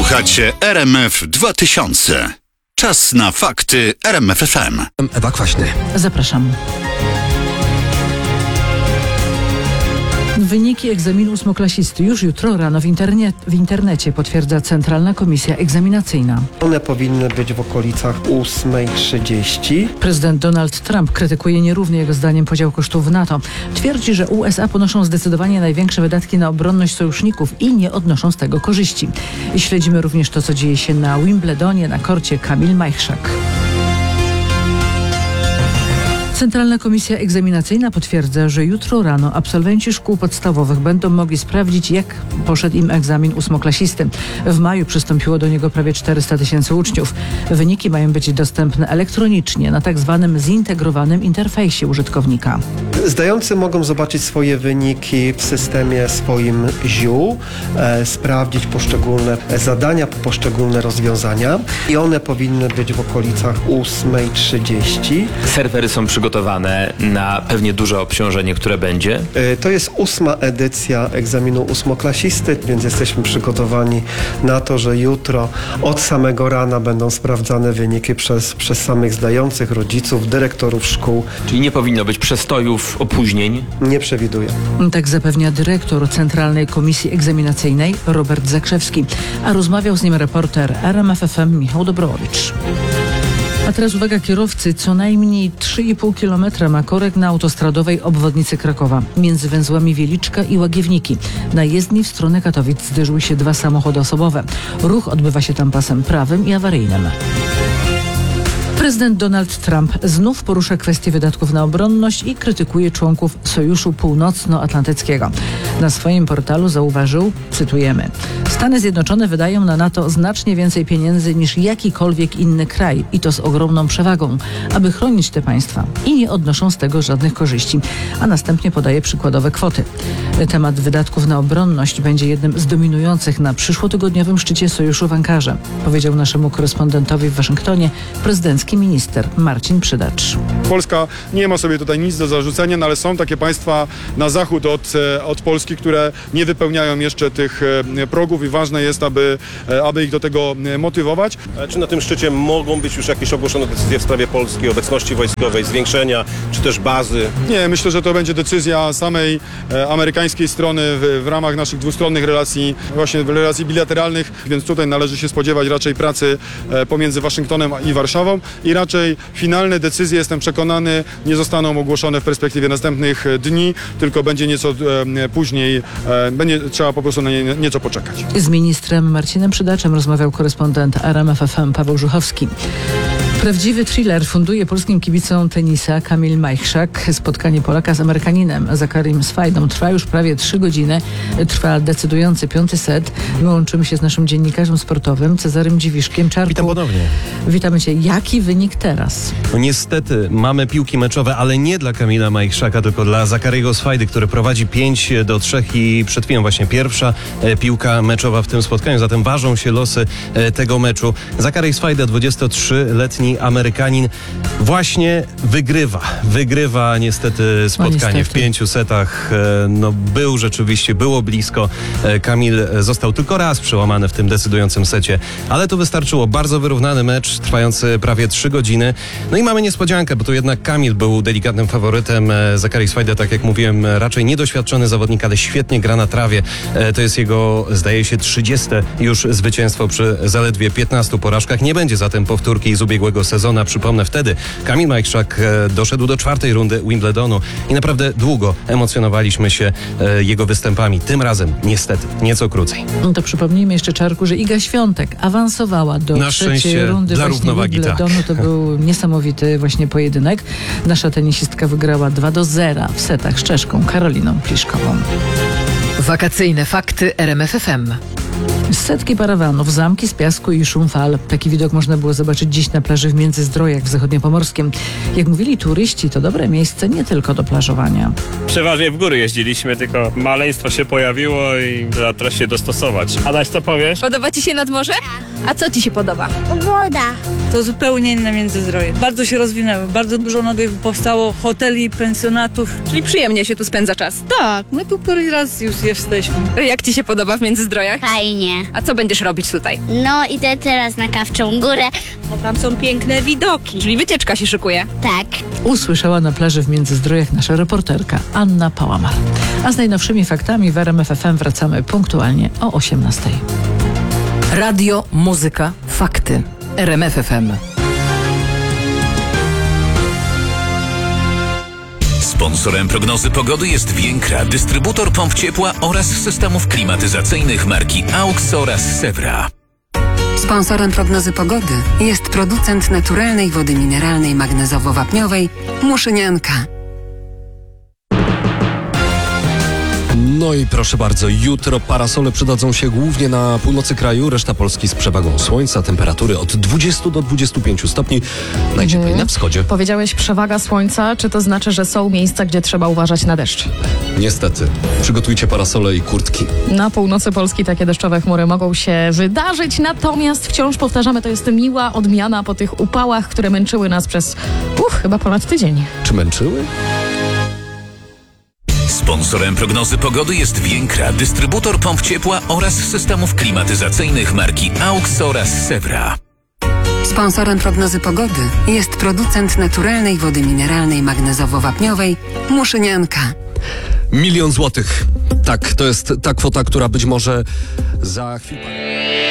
Słuchacie RMF 2000. Czas na fakty RMF FM. Ewa Kwaśny. Zapraszam. Wyniki egzaminu ósmoklasisty już jutro rano w internecie, potwierdza Centralna Komisja Egzaminacyjna. One powinny być w okolicach 8:30. Prezydent Donald Trump krytykuje nierówny jego zdaniem podział kosztów w NATO. Twierdzi, że USA ponoszą zdecydowanie największe wydatki na obronność sojuszników i nie odnoszą z tego korzyści. I śledzimy również to, co dzieje się na Wimbledonie, na korcie Kamil Majchrzak. Centralna Komisja Egzaminacyjna potwierdza, że jutro rano absolwenci szkół podstawowych będą mogli sprawdzić, jak poszedł im egzamin ósmoklasisty. W maju przystąpiło do niego prawie 400 000 uczniów. Wyniki mają być dostępne elektronicznie na tak zwanym zintegrowanym interfejsie użytkownika. Zdający mogą zobaczyć swoje wyniki w systemie swoim ZIU, sprawdzić poszczególne zadania, poszczególne rozwiązania i one powinny być w okolicach 8:30. Serwery są przygotowane na pewnie duże obciążenie, które będzie. To jest 8. edycja egzaminu ósmoklasisty, więc jesteśmy przygotowani na to, że jutro od samego rana będą sprawdzane wyniki przez samych zdających, rodziców, dyrektorów szkół. Czyli nie powinno być przestojów, opóźnień. Nie przewiduję. Tak zapewnia dyrektor Centralnej Komisji Egzaminacyjnej Robert Zakrzewski, a rozmawiał z nim reporter RMF FM Michał Dobrowicz. A teraz uwaga kierowcy, co najmniej 3,5 km ma korek na autostradowej obwodnicy Krakowa, między węzłami Wieliczka i Łagiewniki. Na jezdni w stronę Katowic zderzyły się 2 samochody osobowe. Ruch odbywa się tam pasem prawym i awaryjnym. Prezydent Donald Trump znów porusza kwestię wydatków na obronność i krytykuje członków Sojuszu Północnoatlantyckiego. Na swoim portalu zauważył, cytujemy: Stany Zjednoczone wydają na NATO znacznie więcej pieniędzy niż jakikolwiek inny kraj i to z ogromną przewagą, aby chronić te państwa i nie odnoszą z tego żadnych korzyści. A następnie podaje przykładowe kwoty. Temat wydatków na obronność będzie jednym z dominujących na przyszłotygodniowym szczycie Sojuszu w Ankarze, powiedział naszemu korespondentowi w Waszyngtonie prezydencki minister Marcin Przydacz. Polska nie ma sobie tutaj nic do zarzucenia, no ale są takie państwa na zachód od Polski, które nie wypełniają jeszcze tych progów i ważne jest, aby ich do tego motywować. Czy na tym szczycie mogą być już jakieś ogłoszone decyzje w sprawie polskiej obecności wojskowej, zwiększenia, czy też bazy? Nie, myślę, że to będzie decyzja samej amerykańskiej strony w ramach naszych dwustronnych relacji, właśnie relacji bilateralnych, więc tutaj należy się spodziewać raczej pracy pomiędzy Waszyngtonem i Warszawą i raczej finalne decyzje, jestem przekonany, nie zostaną ogłoszone w perspektywie następnych dni, tylko będzie nieco później, będzie trzeba po prostu na nie nieco poczekać. Z ministrem Marcinem Przydaczem rozmawiał korespondent RMF FM Paweł Żuchowski. Prawdziwy thriller funduje polskim kibicom tenisa Kamil Majchrzak. Spotkanie Polaka z Amerykaninem Zakarim Swajdą trwa już prawie 3 godziny. Trwa decydujący 5. set. My łączymy się z naszym dziennikarzem sportowym Cezarym Dziwiszkiem. Czarku, Witam ponownie. Witamy Cię. Jaki wynik teraz? No niestety mamy piłki meczowe, ale nie dla Kamila Majchrzaka, tylko dla Zakariego Swajdy, który prowadzi 5-3 i przed chwilą właśnie pierwsza piłka meczowa w tym spotkaniu. Zatem ważą się losy tego meczu. Zakary Swajda, 23-letni Amerykanin, właśnie wygrywa niestety spotkanie w 5 setach. No było blisko. Kamil został tylko raz przełamany w tym decydującym secie, ale to wystarczyło. Bardzo wyrównany mecz, trwający prawie 3 godziny. No i mamy niespodziankę, bo tu jednak Kamil był delikatnym faworytem. Zakary Swajda, tak jak mówiłem, raczej niedoświadczony zawodnik, ale świetnie gra na trawie. To jest jego, zdaje się, 30. już zwycięstwo przy zaledwie 15 porażkach. Nie będzie zatem powtórki z ubiegłego sezonu. Przypomnę, wtedy Kamil Majchrzak doszedł do 4. rundy Wimbledonu i naprawdę długo emocjonowaliśmy się jego występami. Tym razem niestety nieco krócej. No to przypomnijmy jeszcze, Czarku, że Iga Świątek awansowała do Na 3. rundy dla właśnie równowagi, Wimbledonu. tak. To był niesamowity właśnie pojedynek. Nasza tenisistka wygrała 2-0 w setach z Czeszką Karoliną Pliszkową. Wakacyjne fakty RMF FM. Setki parawanów, zamki z piasku i szum fal. Taki widok można było zobaczyć dziś na plaży w Międzyzdrojach w Zachodniopomorskiem. Jak mówili turyści, to dobre miejsce nie tylko do plażowania. Przeważnie w góry jeździliśmy, tylko maleństwo się pojawiło i trzeba teraz się dostosować. Adaś, co powiesz? Podoba Ci się nad morze? A co Ci się podoba? Woda. To zupełnie inne Międzyzdroje. Bardzo się rozwinęły, bardzo dużo nowych powstało hoteli, pensjonatów. Czyli przyjemnie się tu spędza czas. Tak, my tu któryś raz już jesteśmy. Jak Ci się podoba w Międzyzdrojach? Fajnie. fajnie. A co będziesz robić tutaj? No, idę teraz na Kawczą Górę. Bo tam są piękne widoki. Czyli wycieczka się szykuje. Tak. Usłyszała na plaży w Międzyzdrojach nasza reporterka Anna Pałamal. A z najnowszymi faktami w RMF FM wracamy punktualnie o 18:00. Radio, muzyka, fakty. RMF FM. Sponsorem prognozy pogody jest Więkra, dystrybutor pomp ciepła oraz systemów klimatyzacyjnych marki AUX oraz Sewra. Sponsorem prognozy pogody jest producent naturalnej wody mineralnej magnezowo-wapniowej Muszynianka. No i proszę bardzo, jutro parasole przydadzą się głównie na północy kraju, reszta Polski z przewagą słońca, temperatury od 20 do 25 stopni, najcieplej na wschodzie. Powiedziałeś przewaga słońca, czy to znaczy, że są miejsca, gdzie trzeba uważać na deszcz? Niestety, przygotujcie parasole i kurtki. Na północy Polski takie deszczowe chmury mogą się wydarzyć, natomiast wciąż powtarzamy, to jest miła odmiana po tych upałach, które męczyły nas przez chyba ponad tydzień. Czy męczyły? Sponsorem prognozy pogody jest Więkra, dystrybutor pomp ciepła oraz systemów klimatyzacyjnych marki AUX oraz Sewra. Sponsorem prognozy pogody jest producent naturalnej wody mineralnej magnezowo-wapniowej Muszynianka. 1 000 000 złotych. Tak, to jest ta kwota, która być może za chwilę...